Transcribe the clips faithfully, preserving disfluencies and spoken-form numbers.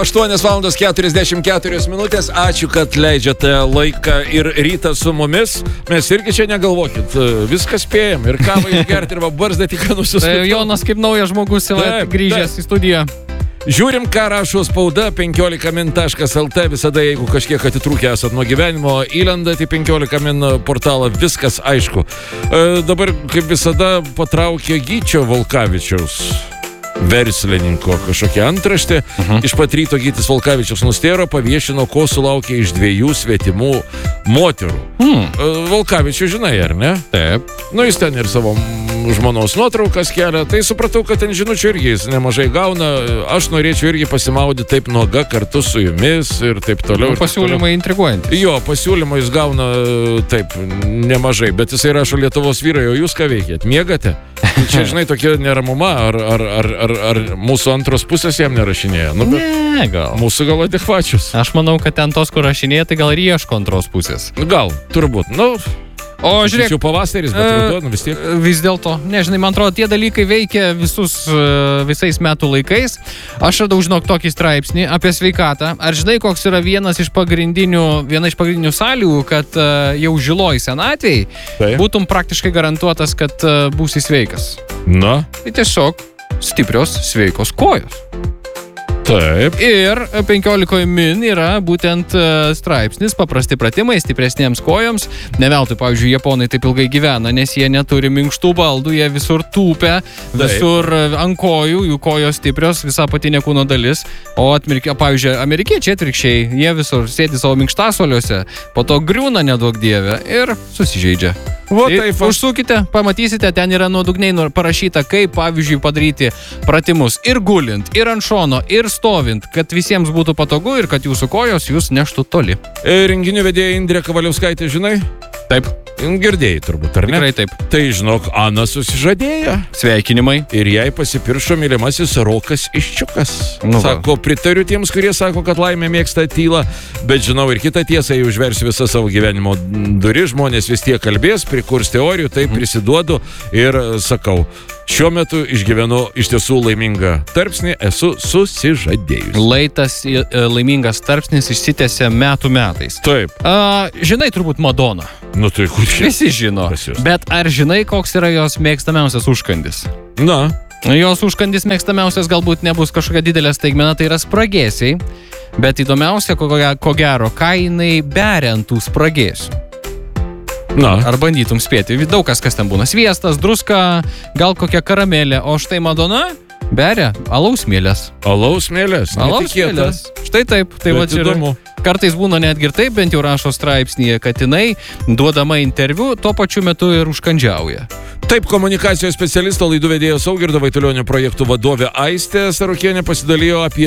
aštuonios valandos keturiasdešimt keturios minutės. Ačiū, kad leidžiate laiką ir rytą su mumis. Mes irgi čia negalvokit. Viską spėjom. Ir kavą išgerti, ir barzdą tik nusiskutau. Tai Jonas kaip naujas žmogus taip, grįžęs taip. Į studiją. Žiūrim, ką rašo spauda. penkiolika min taškas lt. Visada, jeigu kažkiek atitrūkę esat nuo gyvenimo, įlendat į penkiolika min portalą. Viskas aišku. E, dabar, kaip visada, patraukė Gyčio Volkavičiaus verslininko kažkokia antraštė. Uh-huh. Iš pat ryto Gytis Volkavičius nustėro, paviešino, ko sulaukė iš dviejų svetimų moterų. Hmm. Volkavičius žinai, ar ne? Taip. Nu, jis ten ir savo žmonos nuotraukas kelia, tai supratau, kad ten žinučių irgi jis nemažai gauna. Aš norėčiau irgi pasimaudyti taip nuoga kartu su jumis ir taip toliau. Nu, pasiūlymai intriguojantys. Jo, pasiūlymą jis gauna taip nemažai, bet jisai rašo Lietuvos vyrai, o jūs ką veikėt? Miegate? Čia, žinai, tokia neramuma, ar, ar, ar, ar, ar mūsų antros pusės jam nerašinėja? Nu, ne, gal. Mūsų gal adekvačius. Aš manau, kad ten tos, kur rašinėja, tai gal ir ieško antros pusės. Gal, turbūt. Nu, o žiūrėk, jau pavasaris, bet ruduo, nu vis tiek. Vis dėlto, nežinai, man atrodo, tie dalykai veikia visus, visais metų laikais. Aš radau, žinok, tokį straipsnį apie sveikatą. Ar žinai, koks yra vienas iš pagrindinių, viena iš pagrindinių sąlygų, kad jau žiloj senatvėj tai būtum praktiškai garantuotas, kad būsi sveikas? Na? Tai tiesiog stiprios, sveikos kojos. Taip. Ir penkiolika min yra būtent straipsnis paprasti pratimai stipresniems kojoms. Ne veltui, pavyzdžiui, japonai taip ilgai gyvena, nes jie neturi minkštų baldų, jie visur tūpia, visur ant kojų, jų kojos stiprios, visa apatinė kūno dalis. O atmirkė, pavyzdžiui, amerikiečiai atvirkščiai, jie visur sėdi savo minkštasoliuose, po to griūna neduok dievę ir susižeidžia. O, taip, užsukite, pamatysite, ten yra nuodugniai parašyta, kaip, pavyzdžiui, padaryti pratimus ir gulint, ir ant šono, ir stovint, kad visiems būtų patogu ir kad jūsų kojos jūs neštų toli. Renginių vedėja Indrė Kavaliauskaitė, žinai? Taip. Girdėjai turbūt, ar ne? Tikrai taip. Tai, žinok, Ana susižadėjo. Sveikinimai. Ir jai pasipiršo mylimasis Rokas Iščiukas. Nu, sako, pritariu tiems, kurie sako, kad laimė mėgsta tylą, bet žinau ir kitą tiesą, jau užversiu visą savo gyvenimo duris, žmonės vis tiek kalbės, prikurs teorijų, tai prisiduodu ir sakau, šiuo metu išgyvenu iš tiesų laimingą tarpsnį, esu susižadėjus. Laitas laimingas tarpsnis išsitęsia metų metais. Taip. A, žinai turbūt Madoną. Nu tai kur čia? Visi žino. Bet ar žinai, koks yra jos mėgstamiausias užkandis? Na. Jos užkandis mėgstamiausias galbūt nebus kažkokia didelė staigmena, tai yra spragėsiai. Bet įdomiausia, ko, ko gero, ką jinai beria ant tų spragėsių. Na. Ar bandytum spėti. Daug kas, kas ten būna. Sviestas, druska, gal kokia karamelė. O štai Madona beria alaus mėlės. Alaus mėlės? Alaus mėlės. Štai taip. Tai va čia įdomu. Kartais būna netgi ir taip, bent jau rašo straipsnyje, kad jinai duodama interviu, tuo pačiu metu ir užkandžiauja. Taip, komunikacijos specialisto laidų vedėjo Saugirdo Vaitulionio projektų vadovė Aistė Sarukienė pasidalijo apie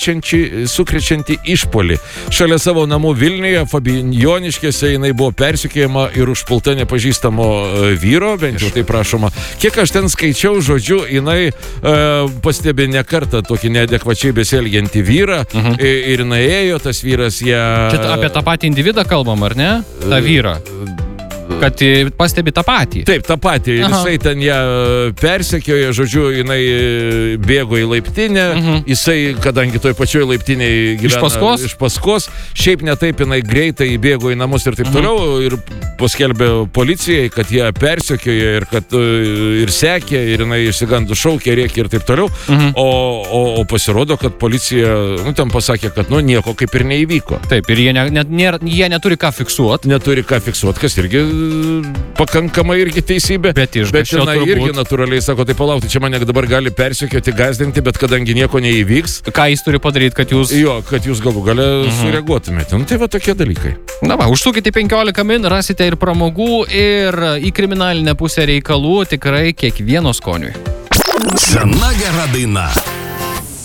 sukrečiantį išpolį. Šalia savo namų Vilniuje, Fabijoniškėse, jinai buvo persekiojama ir užpulta nepažįstamo vyro, bent jau taip prašoma. Kiek aš ten skaičiau, žodžiu, jinai e, pastebė ne kartą tokį neadekvačiai besielgiantį vyrą uh-huh. ir jinai ėjo, tas vyras ją... Čia apie tą patį individą kalbam, ar ne? Ta vyrą. Kad pastebi tą patį. Taip, tą patį. Aha. Jisai ten ją persekiojo, žodžiu, jinai bėgo į laiptinę. Uh-huh. Jisai, kadangi toj pačioj laiptinėje gyvena... Iš paskos? Iš paskos. Šiaip ne taip, jinai greitai bėgo į namus ir taip uh-huh. toliau. Ir paskelbė policijai, kad ją persekiojo ir kad ir sekė, ir jinai išsigandų šaukė, rėkė ir taip toliau. Uh-huh. O, o, o pasirodo, kad policija, nu, ten pasakė, kad, nu, nieko kaip ir neįvyko. Taip, ir jie, ne, ne, nėra, jie neturi ką fiksuoti. Neturi ką fiksuoti, kas irgi pakankamai irgi teisybė, bet, bet jinai turbūt... irgi natūraliai sako, tai palaukti, čia mane dabar gali persekioti, gazdinti, bet kadangi nieko neįvyks. Ką jis turi padaryti, kad jūs... Jo, kad jūs galų gale mhm. sureaguotumėte. Nu, tai va tokie dalykai. Na va, užsukite penkiolika min, rasite ir pramogų, ir į kriminalinę pusę reikalų tikrai kiekvieno skoniui. Sena gera daina.